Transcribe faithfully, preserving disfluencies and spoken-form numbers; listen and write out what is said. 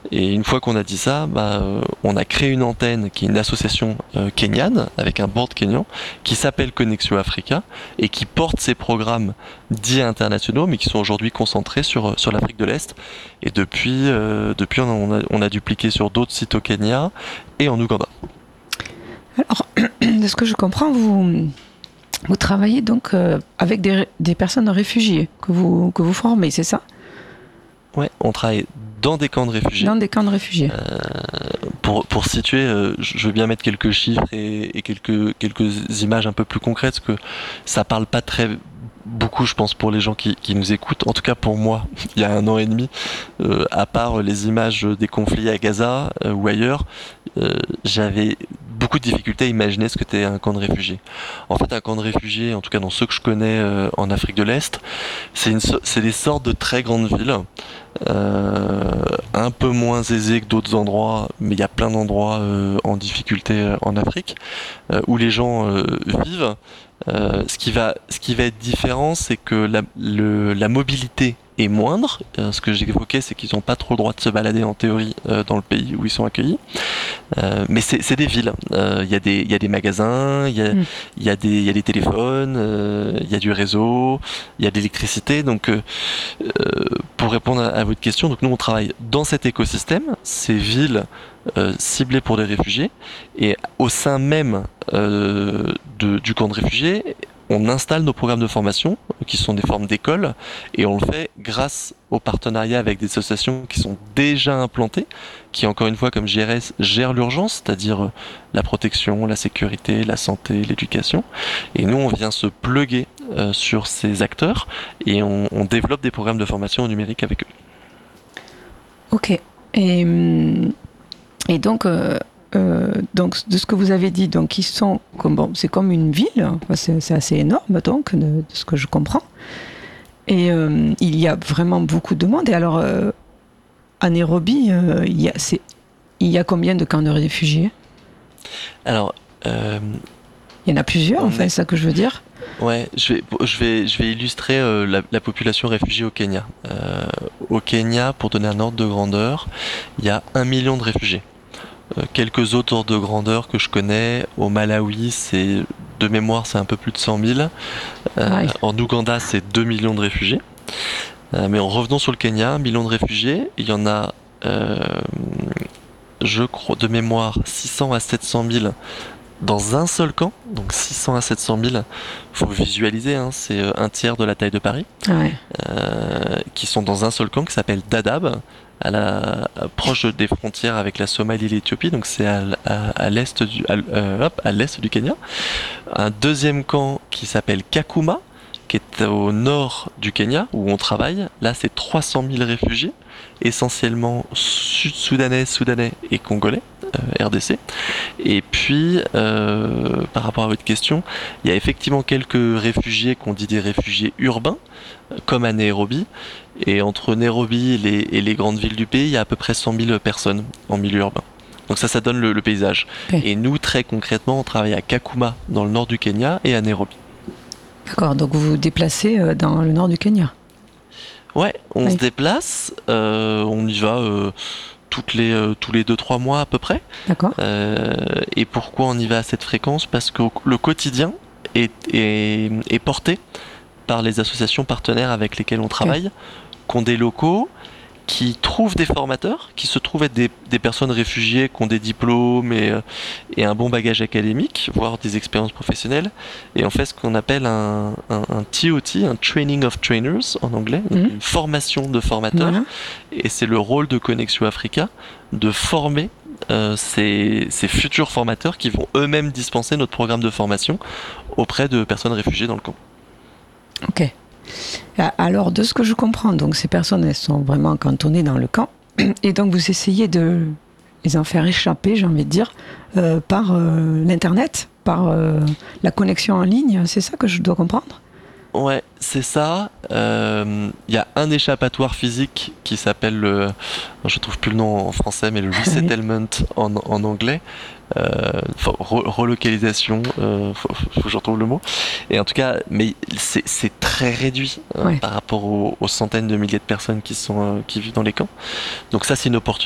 Et une fois qu'on a dit ça, bah, euh, on a créé une antenne qui est une association euh, kenyane avec un board kényan qui s'appelle Connexio Africa et qui porte ces programmes dits internationaux, mais qui sont aujourd'hui concentrés sur sur l'Afrique de l'Est. Et depuis, euh, depuis on a, on a dupliqué sur d'autres sites au Kenya et en Ouganda. Alors, de ce que je comprends, vous vous travaillez donc euh, avec des, des personnes réfugiées que vous que vous formez, c'est ça? Ouais, on travaille dans des camps de réfugiés. Dans des camps de réfugiés. Euh, pour, pour situer, euh, je veux bien mettre quelques chiffres et, et quelques, quelques images un peu plus concrètes, parce que ça parle pas très beaucoup, je pense, pour les gens qui, qui nous écoutent. En tout cas, pour moi, il y a un an et demi, euh, à part les images des conflits à Gaza euh, ou ailleurs, euh, j'avais beaucoup de difficultés à imaginer ce que c'était un camp de réfugiés. En fait, un camp de réfugiés, en tout cas dans ceux que je connais euh, en Afrique de l'Est, c'est, une, c'est des sortes de très grandes villes, euh, un peu moins aisées que d'autres endroits, mais il y a plein d'endroits euh, en difficulté euh, en Afrique, euh, où les gens euh, vivent. Euh, ce qui va, ce qui va être différent, c'est que la, le, la mobilité est moindre. Euh, ce que j'évoquais, c'est qu'ils n'ont pas trop le droit de se balader en théorie euh, dans le pays où ils sont accueillis. Euh, mais c'est, c'est des villes. Il euh, y a des, il y a des magasins, il y a, il mm. y a des, il y a des téléphones, il euh, y a du réseau, il y a de l'électricité. Donc, euh, pour répondre à, à votre question, donc nous on travaille dans cet écosystème, ces villes euh, ciblées pour des réfugiés, et au sein même euh, de, du camp de réfugiés, on installe nos programmes de formation, qui sont des formes d'école, et on le fait grâce au partenariat avec des associations qui sont déjà implantées, qui encore une fois, comme J R S, gèrent l'urgence, c'est-à-dire la protection, la sécurité, la santé, l'éducation. Et nous, on vient se pluguer euh, sur ces acteurs, et on, on développe des programmes de formation au numérique avec eux. Ok. Et, et donc... Euh... Euh, donc de ce que vous avez dit, donc ils sont comme bon, c'est comme une ville, c'est, c'est assez énorme donc de, de ce que je comprends. Et euh, il y a vraiment beaucoup de monde. Et alors euh, à Nairobi, euh, il y a c'est il y a combien de camps de réfugiés? Alors euh, il y en a plusieurs, enfin, est... c'est ça que je veux dire. Ouais, je vais, je vais, je vais illustrer euh, la, la population réfugiée au Kenya. Euh, au Kenya, pour donner un ordre de grandeur, il y a un million de réfugiés. Euh, quelques autres ordres de grandeur que je connais. Au Malawi, c'est de mémoire, c'est un peu plus de cent mille. Euh, ouais. En Ouganda, c'est deux millions de réfugiés. Euh, mais en revenant sur le Kenya, un million de réfugiés, il y en a, euh, je crois, de mémoire, six cents à sept cent mille dans un seul camp. Donc six cents à sept cent mille, faut visualiser, hein, c'est un tiers de la taille de Paris, ouais. euh, qui sont dans un seul camp qui s'appelle Dadaab, à la à, proche des frontières avec la Somalie et l'Éthiopie, donc c'est à, à, à l'est du à, euh, hop, à l'est du Kenya. Un deuxième camp qui s'appelle Kakuma, qui est au nord du Kenya où on travaille. Là, c'est trois cent mille réfugiés, essentiellement sud-soudanais, soudanais et congolais, euh, R D C. Et puis, euh, par rapport à votre question, il y a effectivement quelques réfugiés qu'on dit des réfugiés urbains, comme à Nairobi. Et entre Nairobi et les, et les grandes villes du pays, il y a à peu près cent mille personnes en milieu urbain. Donc ça, ça donne le, le paysage. Okay. Et nous, très concrètement, on travaille à Kakuma, dans le nord du Kenya, et à Nairobi. D'accord, donc vous vous déplacez dans le nord du Kenya? Ouais, on oui. se déplace, euh, on y va euh, toutes les, euh, tous les deux trois mois à peu près. D'accord. Euh, et pourquoi on y va à cette fréquence? Parce que le quotidien est, est, est porté par les associations partenaires avec lesquelles on travaille, okay. qui ont des locaux, qui trouvent des formateurs, qui se trouvent être des, des personnes réfugiées qui ont des diplômes et, et un bon bagage académique, voire des expériences professionnelles. Et on fait ce qu'on appelle un, un, un T O T, un Training of Trainers en anglais, donc mmh. une formation de formateurs. Mmh. Et c'est le rôle de Connexio Africa de former euh, ces, ces futurs formateurs qui vont eux-mêmes dispenser notre programme de formation auprès de personnes réfugiées dans le camp. Ok. Alors, de ce que je comprends, donc ces personnes, elles sont vraiment cantonnées dans le camp, et donc vous essayez de les en faire échapper, j'ai envie de dire, euh, par euh, l'internet, par euh, la connexion en ligne, c'est ça que je dois comprendre? Ouais, c'est ça. Il euh, y a un échappatoire physique qui s'appelle le, je trouve plus le nom en français, mais le resettlement en, en anglais. Euh, re- relocalisation, euh, faut, faut que je retrouve le mot. Et en tout cas, mais c'est, c'est très réduit hein, ouais. par rapport aux, aux centaines de milliers de personnes qui sont euh, qui vivent dans les camps. Donc ça, c'est une opportunité.